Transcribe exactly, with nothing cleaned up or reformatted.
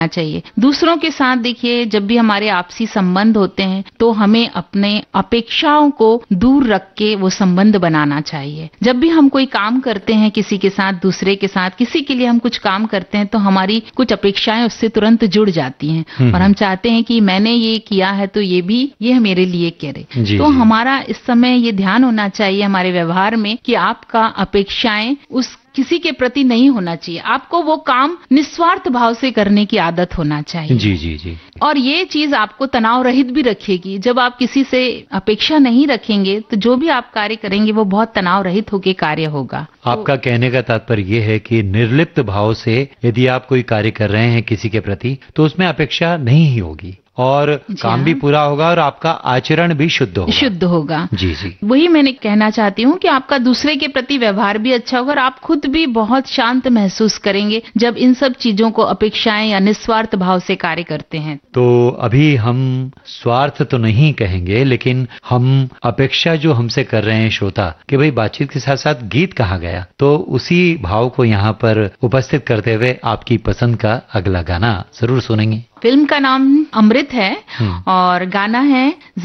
चाहिए। दूसरों के साथ देखिए, जब भी हमारे आपसी संबंध होते हैं तो हमें अपने अपेक्षाओं को दूर रख के वो संबंध बनाना चाहिए। जब भी हम कोई काम करते हैं किसी के साथ, दूसरे के साथ, किसी के लिए हम कुछ काम करते हैं तो हमारी कुछ अपेक्षाएं उससे तुरंत जुड़ जाती हैं और हम चाहते हैं कि मैंने ये किया है तो ये भी ये मेरे लिए करे। जी, तो जी। हमारा इस समय ये ध्यान होना चाहिए हमारे व्यवहार में कि आपका अपेक्षाएं उस किसी के प्रति नहीं होना चाहिए। आपको वो काम निस्वार्थ भाव से करने की आदत होना चाहिए। जी जी जी। और ये चीज आपको तनाव रहित भी रखेगी। जब आप किसी से अपेक्षा नहीं रखेंगे तो जो भी आप कार्य करेंगे वो बहुत तनाव रहित होकर कार्य होगा। आपका कहने का तात्पर्य ये है कि निर्लिप्त भाव से यदि आप कोई कार्य कर रहे हैं किसी के प्रति तो उसमें अपेक्षा नहीं ही होगी और काम हाँ। भी पूरा होगा और आपका आचरण भी शुद्ध होगा। शुद्ध होगा। जी जी। वही मैंने कहना चाहती हूँ कि आपका दूसरे के प्रति व्यवहार भी अच्छा होगा और आप खुद भी बहुत शांत महसूस करेंगे जब इन सब चीजों को अपेक्षाएं या निस्वार्थ भाव से कार्य करते हैं। तो अभी हम स्वार्थ तो नहीं कहेंगे लेकिन हम अपेक्षा जो हमसे कर रहे हैं श्रोता कि भाई बातचीत के साथ साथ गीत कहाँ गया, तो उसी भाव को यहाँ पर उपस्थित करते हुए आपकी पसंद का अगला गाना जरूर सुनेंगे। फिल्म का नाम अमृत है और गाना है